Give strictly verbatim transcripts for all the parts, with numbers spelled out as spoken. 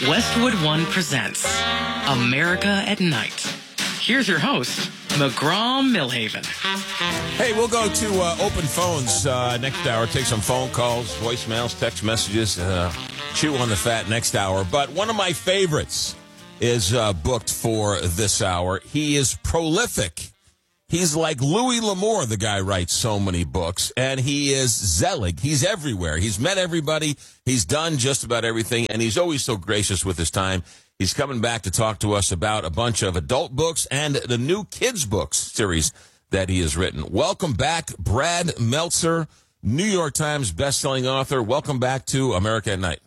Westwood One presents America at Night. Here's your host, McGraw-Milhaven. Hey, we'll go to uh, open phones uh, next hour. Take some phone calls, voicemails, text messages, uh, chew on the fat next hour. But one of my favorites is uh, booked for this hour. He is prolific. He's like Louis L'Amour, the guy writes so many books, and he is Zelig. He's everywhere. He's met everybody. He's done just about everything, and he's always so gracious with his time. He's coming back to talk to us about a bunch of adult books and the new kids' books series that he has written. Welcome back, Brad Meltzer, New York Times bestselling author. Welcome back to America at Night.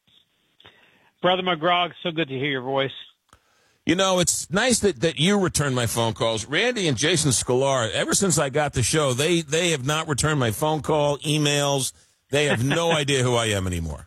Brother McGraw, so good to hear your voice. You know, it's nice that, that you return my phone calls. Randy and Jason Sklar, ever since I got the show, they, they have not returned my phone call, emails. They have no idea who I am anymore.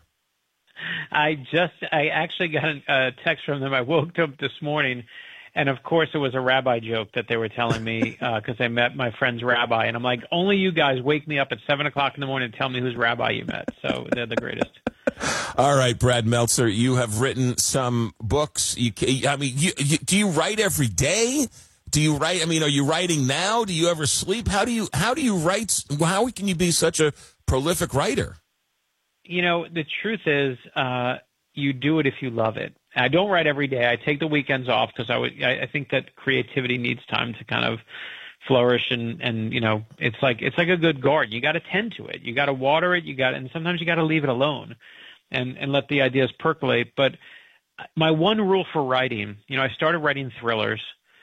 I just, I actually got a text from them. I woke up this morning, and of course it was a rabbi joke that they were telling me because uh, I met my friend's rabbi. And I'm like, only you guys wake me up at seven o'clock in the morning and tell me whose rabbi you met. So they're the greatest. All right, Brad Meltzer, you have written some books. You, I mean, you, you, do you write every day? Do you write? I mean, are you writing now? Do you ever sleep? How do you how do you write? How can you be such a prolific writer? You know, the truth is, uh, you do it if you love it. I don't write every day. I take the weekends off because I would. I, I think that creativity needs time to kind of flourish, and, and you know, it's like it's like a good garden. You got to tend to it. You got to water it. You got, and sometimes you got to leave it alone, and and let the ideas percolate. But my one rule for writing, you know, I started writing thrillers,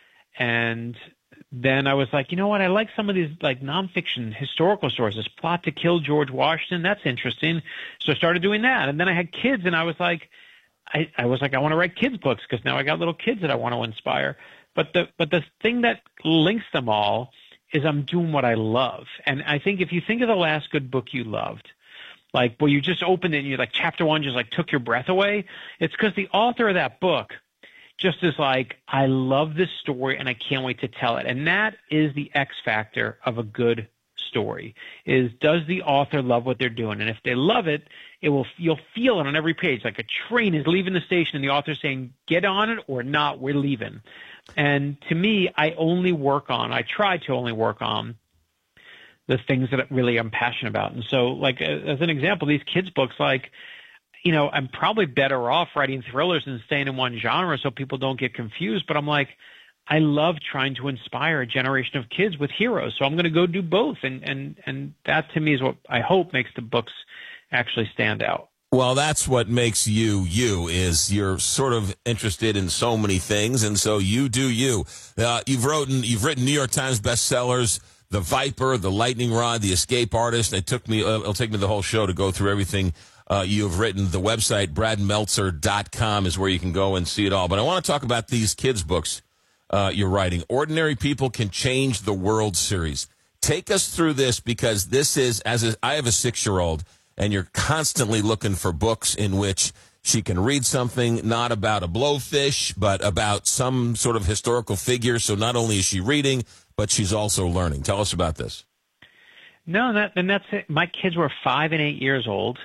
and then I was like, you know what? I like some of these like nonfiction historical stories. This Plot to Kill George Washington, that's interesting. So I started doing that, and then I had kids, and I was like, I, I was like, I want to write kids books because now I got little kids that I want to inspire. But the but the thing that links them all is I'm doing what I love. And I think if you think of the last good book you loved, like where you just opened it and you're like chapter one just like took your breath away, it's because the author of that book just is like, I love this story and I can't wait to tell it. And that is the X factor of a good story, is does the author love what they're doing? And if they love it, it will you'll feel it on every page. Like a train is leaving the station and the author's saying, get on it or not, we're leaving. And to me, I only work on, I try to only work on the things that really I'm passionate about. And so, like, as an example, these kids' books, like, you know, I'm probably better off writing thrillers than staying in one genre so people don't get confused. But I'm like, I love trying to inspire a generation of kids with heroes. So I'm going to go do both. And, and, and that, to me, is what I hope makes the books actually stand out. Well, that's what makes you you, is you're sort of interested in so many things, and so you do you. Uh, you've written you've written New York Times bestsellers, The Viper, The Lightning Rod, The Escape Artist. It took me uh, it'll take me the whole show to go through everything uh, you have written. The website brad meltzer dot com is where you can go and see it all. But I want to talk about these kids' books uh, you're writing. Ordinary People Can Change the World series. Take us through this, because this is, as a, I have a six-year-old, and you're constantly looking for books in which she can read something not about a blowfish, but about some sort of historical figure. So not only is she reading, but she's also learning. Tell us about this. No, that and that's it. My kids were five and eight years old,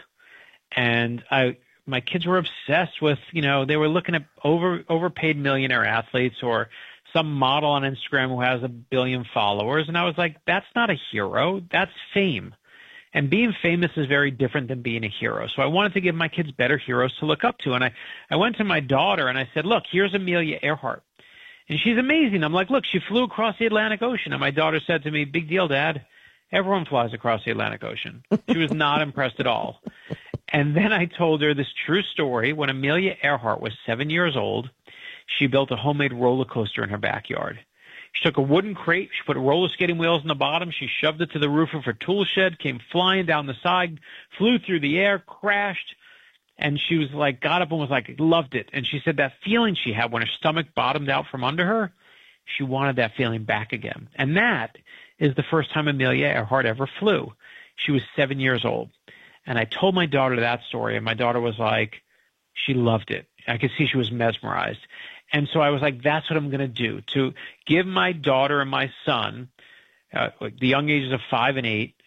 and I my kids were obsessed with, you know, they were looking at over overpaid millionaire athletes or some model on Instagram who has a billion followers, and I was like, that's not a hero, that's fame. And being famous is very different than being a hero. So I wanted to give my kids better heroes to look up to. And I, I went to my daughter and I said, look, here's Amelia Earhart. And she's amazing. I'm like, look, she flew across the Atlantic Ocean. And my daughter said to me, big deal, Dad. Everyone flies across the Atlantic Ocean. She was not impressed at all. And then I told her this true story. When Amelia Earhart was seven years old, she built a homemade roller coaster in her backyard. She took a wooden crate, she put roller skating wheels in the bottom, she shoved it to the roof of her tool shed, came flying down the side, flew through the air, crashed, and she was like, got up and was like, loved it. And she said that feeling she had when her stomach bottomed out from under her, she wanted that feeling back again. And that is the first time Amelia Earhart ever flew. She was seven years old. And I told my daughter that story, and my daughter was like, she loved it. I could see she was mesmerized. And so I was like, that's what I'm going to do, to give my daughter and my son, uh, the young ages of five and eight,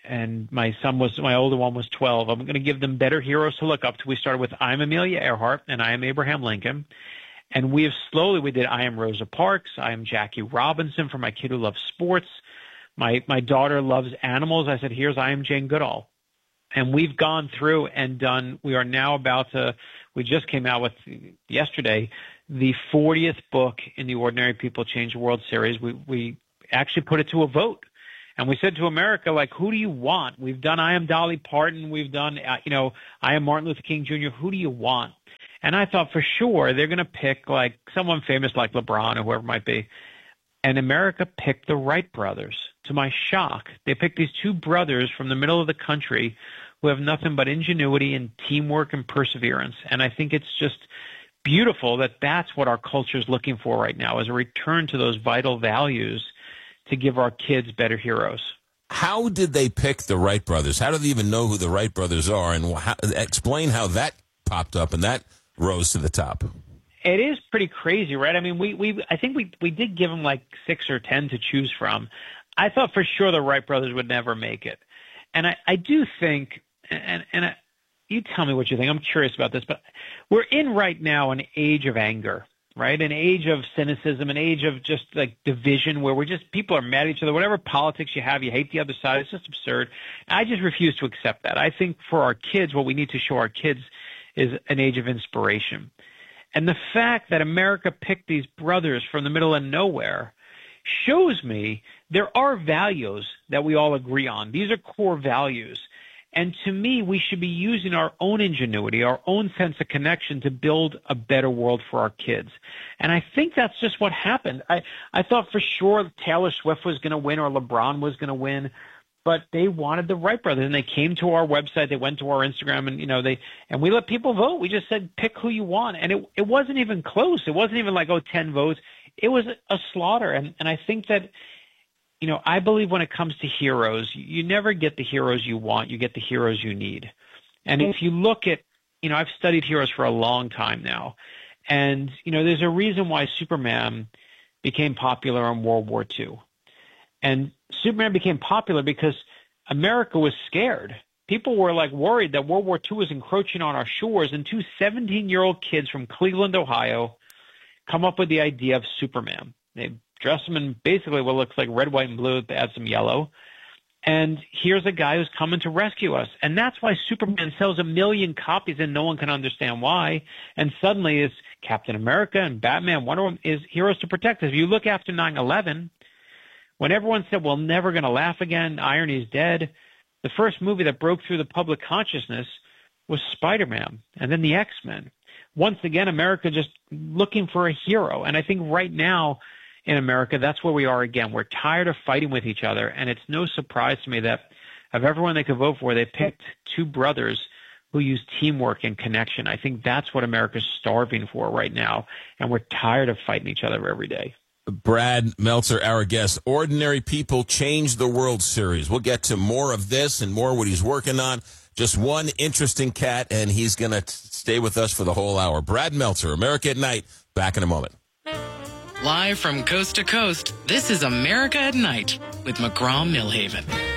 and my son was, my older one was twelve. I'm going to give them better heroes to look up to. We started with I Am Amelia Earhart and I Am Abraham Lincoln. And we have slowly, we did I Am Rosa Parks, I Am Jackie Robinson for my kid who loves sports. My, my daughter loves animals. I said, here's I Am Jane Goodall. And we've gone through and done, we are now about to, we just came out with yesterday, the fortieth book in the Ordinary People Change the World series. We, we actually put it to a vote. And we said to America, like, who do you want? We've done I Am Dolly Parton. We've done, uh, you know, I Am Martin Luther King Junior Who do you want? And I thought for sure they're going to pick, like, someone famous like LeBron or whoever it might be. And America picked the Wright brothers. To my shock, they picked these two brothers from the middle of the country who have nothing but ingenuity and teamwork and perseverance. And I think it's just beautiful that that's what our culture is looking for right now, is a return to those vital values to give our kids better heroes. How did they pick the Wright brothers? How do they even know who the Wright brothers are? And how, explain how that popped up and that rose to the top. It is pretty crazy, right? I mean, we, we I think we, we did give them like six or ten to choose from. I thought for sure the Wright brothers would never make it. And I, I do think, and, and I, you tell me what you think. I'm curious about this, but we're in right now an age of anger, right? An age of cynicism, an age of just like division where we're just, people are mad at each other. Whatever politics you have, you hate the other side. It's just absurd. I just refuse to accept that. I think for our kids, what we need to show our kids is an age of inspiration. And the fact that America picked these brothers from the middle of nowhere shows me there are values that we all agree on. These are core values. And to me, we should be using our own ingenuity, our own sense of connection to build a better world for our kids. And I think that's just what happened. I, I thought for sure Taylor Swift was going to win or LeBron was going to win, but they wanted the Wright brothers. And they came to our website, they went to our Instagram, and, you know, they, and we let people vote. We just said, pick who you want. And it, it wasn't even close. It wasn't even like, oh, ten votes. It was a slaughter. And, and I think that, you know, I believe when it comes to heroes, you never get the heroes you want. You get the heroes you need. And if you look at, you know, I've studied heroes for a long time now. And, you know, there's a reason why Superman became popular in World War Two. And Superman became popular because America was scared. People were like worried that World War Two was encroaching on our shores. And two seventeen-year-old kids from Cleveland, Ohio, come up with the idea of Superman. They dress him in basically what looks like red, white, and blue, add some yellow. And here's a guy who's coming to rescue us. And that's why Superman sells a million copies and no one can understand why. And suddenly it's Captain America and Batman, Wonder Woman is heroes to protect us. If you look after nine eleven, when everyone said, we're never going to laugh again, irony is dead, the first movie that broke through the public consciousness was Spider-Man and then the X-Men. Once again, America just looking for a hero. And I think right now in America, that's where we are again. We're tired of fighting with each other. And it's no surprise to me that of everyone they could vote for, they picked two brothers who use teamwork and connection. I think that's what America's starving for right now. And we're tired of fighting each other every day. Brad Meltzer, our guest. Ordinary People Change the World series. We'll get to more of this and more what he's working on. Just one interesting cat, and he's going to stay with us for the whole hour. Brad Meltzer, America at Night. Back in a moment. Live from coast to coast, this is America at Night with McGraw Millhaven.